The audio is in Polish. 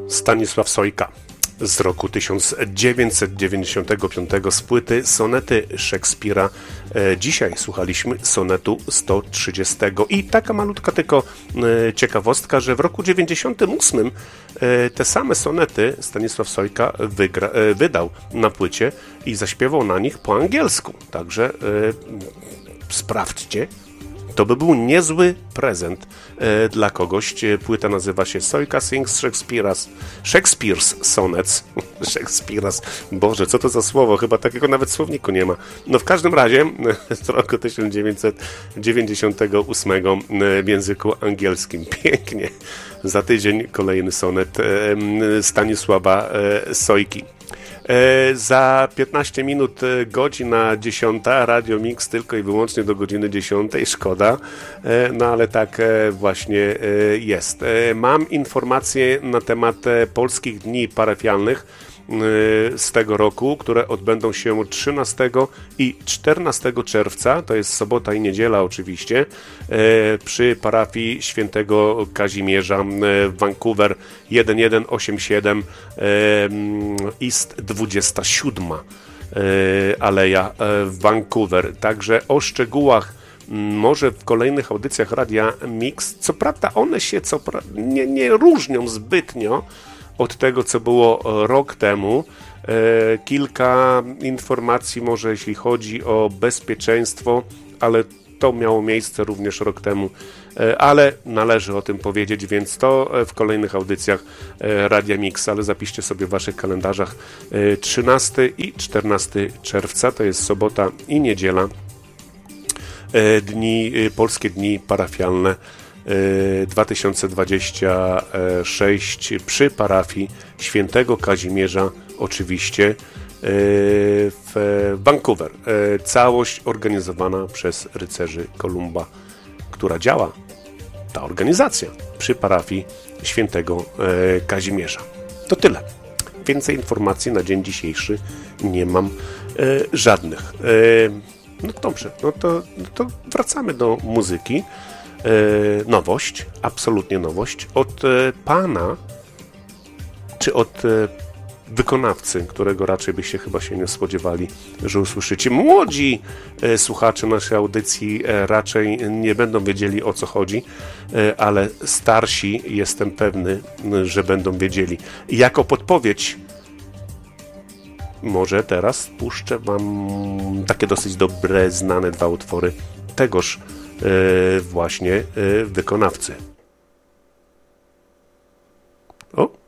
Stanisław Sojka z roku 1995 z płyty Sonety Szekspira. Dzisiaj słuchaliśmy sonetu 130. I taka malutka tylko ciekawostka, że w roku 98 te same sonety Stanisław Sojka wydał na płycie i zaśpiewał na nich po angielsku. Także sprawdźcie. To by był niezły prezent dla kogoś. Płyta nazywa się Sojka Sings Shakespeare's Sonnets. Shakespeare's. Boże, co to za słowo? Chyba takiego nawet w słowniku nie ma. No w każdym razie z roku 1998 w języku angielskim. Pięknie. Za tydzień kolejny sonet Stanisława Sojki. Za 15 minut godzina 10, Radio Mix tylko i wyłącznie do godziny 10, szkoda, no ale tak właśnie jest. Mam informacje na temat Polskich Dni Parafialnych z tego roku, które odbędą się 13 i 14 czerwca, to jest sobota i niedziela oczywiście, przy parafii świętego Kazimierza w Vancouver 1187 East 27 Aleja w Vancouver. Także o szczegółach może w kolejnych audycjach Radia Mix. Co prawda one się nie różnią zbytnio od tego, co było rok temu. Kilka informacji może jeśli chodzi o bezpieczeństwo, ale to miało miejsce również rok temu, ale należy o tym powiedzieć, więc to w kolejnych audycjach Radia Mix, ale zapiszcie sobie w waszych kalendarzach 13 i 14 czerwca, to jest sobota i niedziela, Polskie Dni Parafialne 2026 przy parafii świętego Kazimierza oczywiście w Vancouver. Całość organizowana przez rycerzy Kolumba, która działa, ta organizacja, przy parafii świętego Kazimierza. To tyle. Więcej informacji na dzień dzisiejszy nie mam żadnych. No dobrze, no to wracamy do muzyki. Nowość, absolutnie nowość od pana, czy od wykonawcy, którego raczej byście chyba się nie spodziewali, że usłyszycie. Młodzi słuchacze naszej audycji raczej nie będą wiedzieli, o co chodzi, ale starsi jestem pewny, że będą wiedzieli. I jako podpowiedź może teraz puszczę wam takie dosyć dobre, znane dwa utwory tegoż właśnie wykonawcy. O!